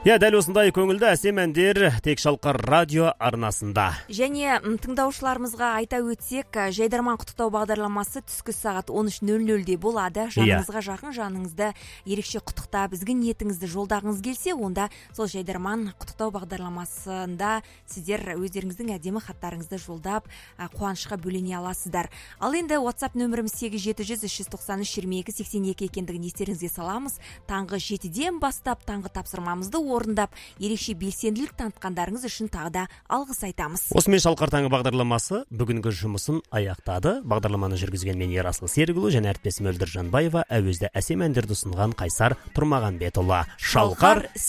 Дәл осындай көңілді әсем әндер тек Шалқар радио арнасында. Және тыңдаушыларымызға айта өтсек, жайдарман құттықтау бағдарламасы түскі сағат 13:00-де болады. Жаныңызға жақын, жаныңызды ерекше құттықтап, ізгі ниетіңізді жолдағыңыз келсе, онда сол жайдарман құттықтау бағдарламасында сіздер өздеріңіздің әдемі хаттарыңызды жолдап, қуанышқа бөлене аласыздар. Ал енді WhatsApp нөмірім 870-393-2282 екендігін естеріңізге саламыз. Таңғы 7-ден бастап таңғы тапсырмамызды орындап, ерекше белсенділік танытқандарыңыз үшін тағы да алғыс айтамыз. Осымен Шалқар таңғы бағдарламасы бүгінгі жұмысын аяқтады. Бағдарламаны жүргізген мен Ерасыл Серікұлы және әріптесім Мөлдір Жанбаева, әуезді әсем әндерді ұсынған Қайсар Тұрмағанбетұлы. Шалқар